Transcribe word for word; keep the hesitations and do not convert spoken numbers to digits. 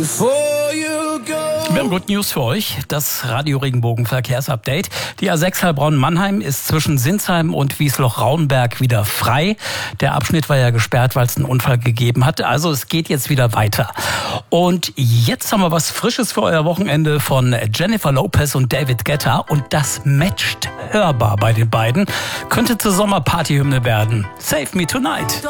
Wir haben Good News für euch, das Radio-Regenbogen-Verkehrsupdate. Die A sechs Heilbronn-Mannheim ist zwischen Sinsheim und Wiesloch-Raunberg wieder frei. Der Abschnitt war ja gesperrt, weil es einen Unfall gegeben hat. Also es geht jetzt wieder weiter. Und jetzt haben wir was Frisches für euer Wochenende von Jennifer Lopez und David Guetta. Und das matcht hörbar bei den beiden. Könnte zur Sommerpartyhymne werden. Save Me Tonight.